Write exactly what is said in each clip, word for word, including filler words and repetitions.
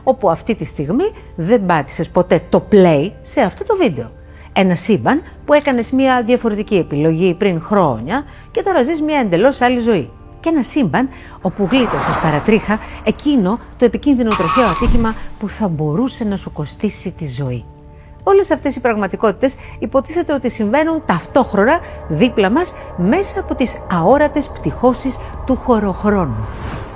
όπου αυτή τη στιγμή δεν πάτησες ποτέ το play σε αυτό το βίντεο. Ένα σύμπαν που έκανες μια διαφορετική επιλογή πριν χρόνια και τώρα ζεις μια εντελώς άλλη ζωή. Και ένα σύμπαν όπου γλίτωσες παρατρίχα εκείνο το επικίνδυνο τροχαίο ατύχημα που θα μπορούσε να σου κοστίσει τη ζωή. Όλες αυτές οι πραγματικότητες υποτίθεται ότι συμβαίνουν ταυτόχρονα δίπλα μας μέσα από τις αόρατες πτυχώσεις του χωροχρόνου.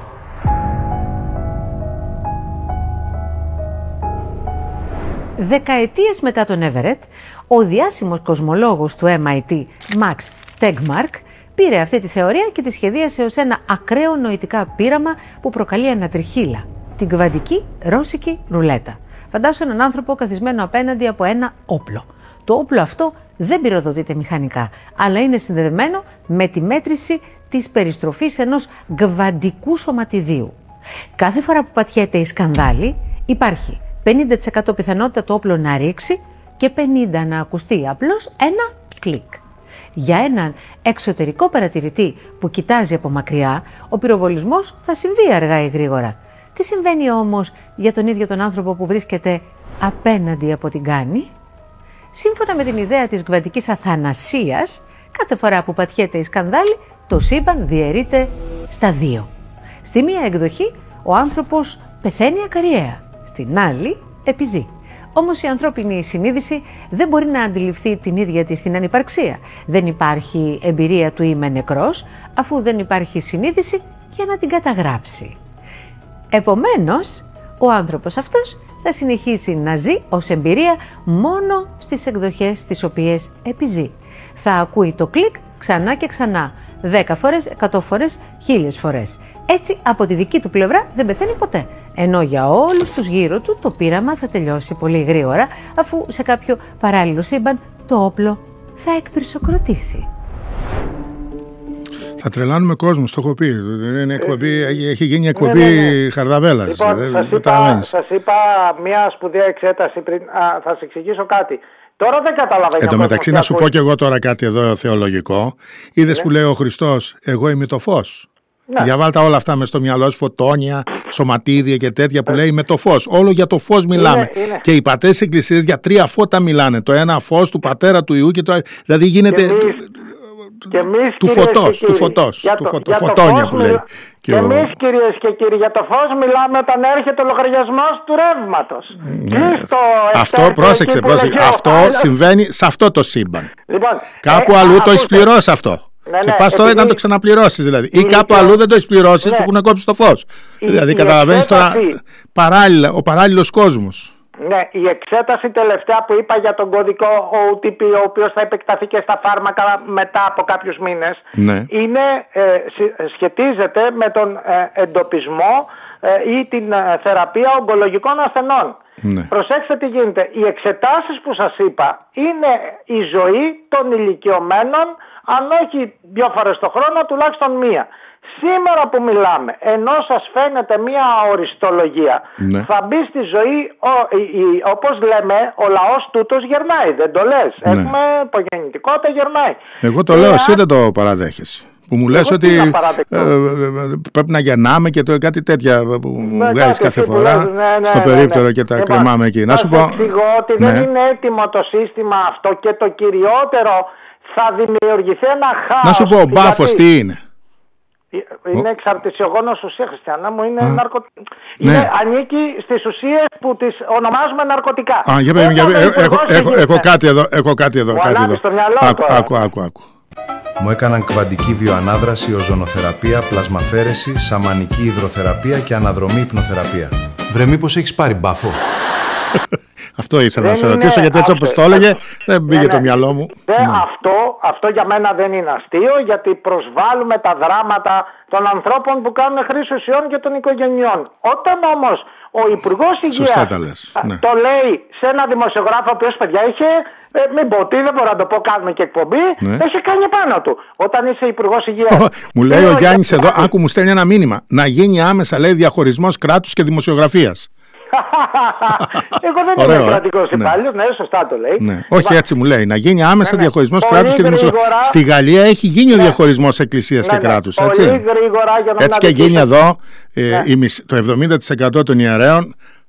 Δεκαετίες μετά τον Everett, ο διάσημος κοσμολόγος του εμ άι τι, Max Tegmark, πήρε αυτή τη θεωρία και τη σχεδίασε ως ένα ακραίο νοητικά πείραμα που προκαλεί ανατριχύλα, την κβαντική ρώσικη ρουλέτα. Φαντάσου έναν άνθρωπο καθισμένο απέναντι από ένα όπλο. Το όπλο αυτό δεν πυροδοτείται μηχανικά, αλλά είναι συνδεδεμένο με τη μέτρηση της περιστροφής ενός κβαντικού σωματιδίου. Κάθε φορά που πατιέται η σκανδάλη, υπάρχει πενήντα τοις εκατό πιθανότητα το όπλο να ρίξει και πενήντα τοις εκατό να ακουστεί απλώς ένα κλικ. Για έναν εξωτερικό παρατηρητή που κοιτάζει από μακριά, ο πυροβολισμός θα συμβεί αργά ή γρήγορα. Τι συμβαίνει όμως για τον ίδιο τον άνθρωπο που βρίσκεται απέναντι από την κάνη? Σύμφωνα με την ιδέα της κβαντικής αθανασίας, κάθε φορά που πατιέται η σκανδάλη, το σύμπαν διαιρείται στα δύο. Στη μία εκδοχή, ο άνθρωπος πεθαίνει ακαριέα, στην άλλη επιζεί. Όμως η ανθρώπινη συνείδηση δεν μπορεί να αντιληφθεί την ίδια της την ανυπαρξία. Δεν υπάρχει εμπειρία του είμαι νεκρός, αφού δεν υπάρχει συνείδηση για να την καταγράψει. Επομένως, ο άνθρωπος αυτός θα συνεχίσει να ζει ως εμπειρία μόνο στις εκδοχές στις οποίες επιζεί. Θα ακούει το κλικ ξανά και ξανά, δέκα φορές, εκατό φορές, χίλιες φορές. Έτσι, από τη δική του πλευρά δεν πεθαίνει ποτέ. Ενώ για όλους τους γύρω του το πείραμα θα τελειώσει πολύ γρήγορα, αφού σε κάποιο παράλληλο σύμπαν το όπλο θα εκπυρσοκροτήσει. Θα τρελάνουμε κόσμο, το έχω πει. Είναι εκπομπή, έχει γίνει εκπομπή ναι, ναι, ναι. Χαρδαβέλας. Λοιπόν, δεν, σας, είπα, σας είπα μια σπουδαία εξέταση πριν. Α, θα σας εξηγήσω κάτι. Τώρα δεν καταλαβαίνω. Εν τω μεταξύ, να σου πω και εγώ τώρα κάτι εδώ θεολογικό. Είδες ναι. που λέει ο Χριστός, εγώ είμαι το φως. Ναι. Για βάλτε όλα αυτά μες στο μυαλό σου, φωτόνια, σωματίδια και τέτοια που λέει με το φως. Όλο για το φως μιλάμε. Είναι, είναι. Και οι πατέρες της Εκκλησίας για τρία φώτα μιλάνε. Το ένα φως του Πατέρα, του Ιού και το άλλο. Δηλαδή γίνεται. Και εμείς, και εμείς, του φωτός, του φωτός, του φωτο, φωτόνια που λέει. Και εμείς ο... κυρίες και κύριοι για το φως μιλάμε όταν έρχεται ο λογαριασμός του ρεύματος. Ναι. Αυτό, πρόσεξε, πρόσεξε. Αυτό συμβαίνει σε αυτό το σύμπαν. Λοιπόν, κάπου ε, αλλού α, το έχεις πληρώσει αυτό. Ναι, και ναι, πας τώρα επειδή... να το ξαναπληρώσεις δηλαδή. Ή η... κάπου αλλού δεν το έχεις πληρώσει, ναι. σου έχουν κόψει το φως. Η... Δηλαδή η καταλαβαίνεις εξέταση... τώρα παράλληλα, ο παράλληλος κόσμος. Ναι, η εξέταση τελευταία που είπα για τον κωδικό ο τι πι, ο οποίος θα επεκταθεί και στα φάρμακα μετά από κάποιους μήνες, ναι. είναι, ε, σχετίζεται με τον ε, εντοπισμό ε, ή την ε, θεραπεία ογκολογικών ασθενών. Ναι. Προσέξτε τι γίνεται. Οι εξετάσεις που σας είπα είναι η ζωή των ηλικιωμένων, αν όχι δύο φορές το χρόνο, τουλάχιστον μία. Σήμερα που μιλάμε, ενώ σας φαίνεται μία αοριστολογία, ναι. θα μπει στη ζωή, ο, η, η, όπως λέμε, ο λαός τούτος γερνάει, δεν το λες. Ναι. Έχουμε υπογεννητικότητα, γερνάει. Εγώ το και λέω, αν... εσύ δεν το παραδέχεσαι. Που μου λες ότι ε, ε, πρέπει να γεννάμε και το, κάτι τέτοια που μου βγάζεις κάθε φορά λες, ναι, ναι, στο ναι, περίπτερο ναι. και τα λοιπόν, κρεμάμε εκεί. Να σου πω. εξηγώ ότι ναι. δεν είναι έτοιμο το σύστημα αυτό και το κυριότερο θα δημιουργηθεί ένα χάος. Να σου πω, ο μπάφος τι είναι? Είναι εξαρτησιογόνος ουσία, Χριστιανά μου, είναι Α, ναρκωτικά. Ναι. Είναι, ανήκει στις ουσίες που τις ονομάζουμε ναρκωτικά. Α, για πέρα, για πέρα, έχω, έχω, έχω κάτι εδώ, έχω κάτι εδώ. Κάτι εδώ. Άκου, άκου, άκου, άκου. Μου έκαναν κβαντική βιοανάδραση, οζονοθεραπεία, πλασμαφέρεση, σαμανική υδροθεραπεία και αναδρομή υπνοθεραπεία. Βρε, μήπως έχεις πάρει μπάφο? Αυτό ήθελα να σε ρωτήσω, γιατί έτσι όπως το έλεγε δεν πήγε το μυαλό μου. Ναι. Αυτό, αυτό για μένα δεν είναι αστείο, γιατί προσβάλλουμε τα δράματα των ανθρώπων που κάνουν χρήση ουσιών και των οικογενειών. Όταν όμως ο Υπουργός Υγείας ναι. το λέει σε ένα δημοσιογράφο, ο οποίος, παιδιά, είχε, ε, μην πω τι, δεν μπορώ να το πω, κάνουμε και εκπομπή, ναι. έχει κάνει πάνω του. Όταν είσαι Υπουργός Υγείας. Oh, μου λέει ο Γιάννης εδώ, άκου, μου στέλνει ένα μήνυμα. Να γίνει άμεσα, λέει, διαχωρισμός κράτους και δημοσιογραφίας. Εγώ δεν Ωραίο, είμαι κρατικός ε? υπάλληλος, ναι. ναι, σωστά το λέει. Ναι. Όχι, έτσι μου λέει. Να γίνει άμεσα ναι, ναι. διαχωρισμός πολύ κράτους και δημοσιογραφίας. Στη Γαλλία έχει γίνει ναι. ο διαχωρισμός εκκλησίας ναι, και ναι. κράτους. Έτσι, πολύ γρήγορα, για να έτσι και γίνει εδώ. Ε, ναι. η, το εβδομήντα τοις εκατό των ιερέων